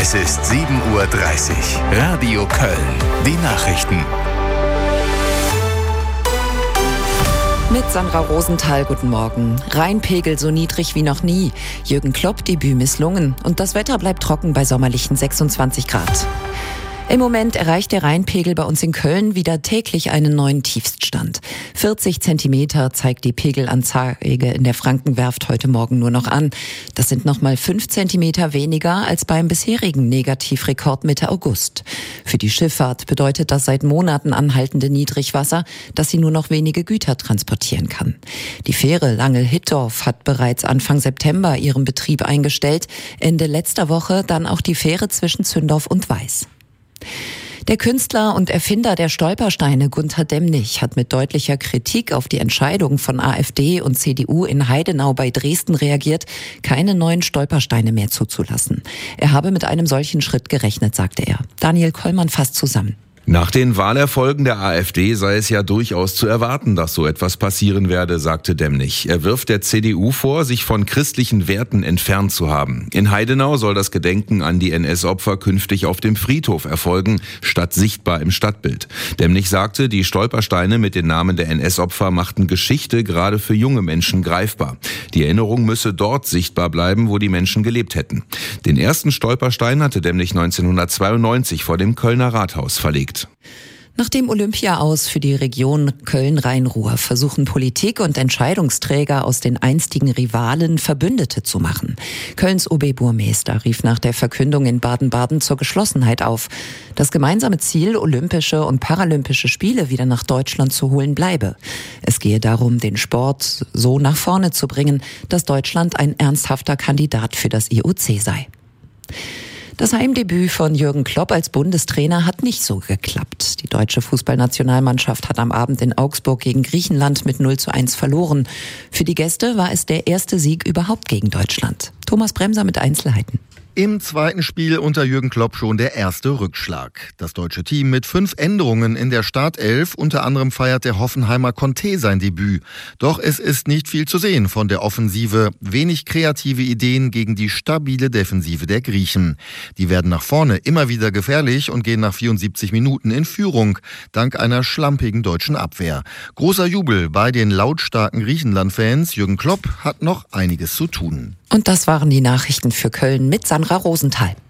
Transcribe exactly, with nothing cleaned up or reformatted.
Es ist sieben Uhr dreißig. Radio Köln. Die Nachrichten. Mit Sandra Rosenthal, guten Morgen. Rheinpegel so niedrig wie noch nie. Jürgen Klopp Debüt misslungen. Und das Wetter bleibt trocken bei sommerlichen sechsundzwanzig Grad. Im Moment erreicht der Rheinpegel bei uns in Köln wieder täglich einen neuen Tiefststand. vierzig Zentimeter zeigt die Pegelanzeige in der Frankenwerft heute Morgen nur noch an. Das sind nochmal fünf Zentimeter weniger als beim bisherigen Negativrekord Mitte August. Für die Schifffahrt bedeutet das seit Monaten anhaltende Niedrigwasser, dass sie nur noch wenige Güter transportieren kann. Die Fähre Langel-Hittorf hat bereits Anfang September ihren Betrieb eingestellt. Ende letzter Woche dann auch die Fähre zwischen Zündorf und Weiß. Der Künstler und Erfinder der Stolpersteine Gunter Demnig hat mit deutlicher Kritik auf die Entscheidung von AfD und C D U in Heidenau bei Dresden reagiert, keine neuen Stolpersteine mehr zuzulassen. Er habe mit einem solchen Schritt gerechnet, sagte er. Daniel Kollmann fasst zusammen. Nach den Wahlerfolgen der AfD sei es ja durchaus zu erwarten, dass so etwas passieren werde, sagte Demnig. Er wirft der C D U vor, sich von christlichen Werten entfernt zu haben. In Heidenau soll das Gedenken an die N S-Opfer künftig auf dem Friedhof erfolgen, statt sichtbar im Stadtbild. Demnig sagte, die Stolpersteine mit den Namen der N S-Opfer machten Geschichte gerade für junge Menschen greifbar. Die Erinnerung müsse dort sichtbar bleiben, wo die Menschen gelebt hätten. Den ersten Stolperstein hatte Demnig neunzehnhundertzweiundneunzig vor dem Kölner Rathaus verlegt. Nach dem Olympia-Aus für die Region Köln-Rhein-Ruhr versuchen Politik und Entscheidungsträger aus den einstigen Rivalen Verbündete zu machen. Kölns O B-Burmeister rief nach der Verkündung in Baden-Baden zur Geschlossenheit auf. Das gemeinsame Ziel, Olympische und Paralympische Spiele wieder nach Deutschland zu holen, bleibe. Es gehe darum, den Sport so nach vorne zu bringen, dass Deutschland ein ernsthafter Kandidat für das I O C sei. Das Heimdebüt von Jürgen Klopp als Bundestrainer hat nicht so geklappt. Die deutsche Fußballnationalmannschaft hat am Abend in Augsburg gegen Griechenland mit null zu eins verloren. Für die Gäste war es der erste Sieg überhaupt gegen Deutschland. Thomas Bremser mit Einzelheiten. Im zweiten Spiel unter Jürgen Klopp schon der erste Rückschlag. Das deutsche Team mit fünf Änderungen in der Startelf. Unter anderem feiert der Hoffenheimer Conte sein Debüt. Doch es ist nicht viel zu sehen von der Offensive. Wenig kreative Ideen gegen die stabile Defensive der Griechen. Die werden nach vorne immer wieder gefährlich und gehen nach vierundsiebzig Minuten in Führung, dank einer schlampigen deutschen Abwehr. Großer Jubel bei den lautstarken Griechenland-Fans. Jürgen Klopp hat noch einiges zu tun. Und das waren die Nachrichten für Köln mit Sandra Rosenthal.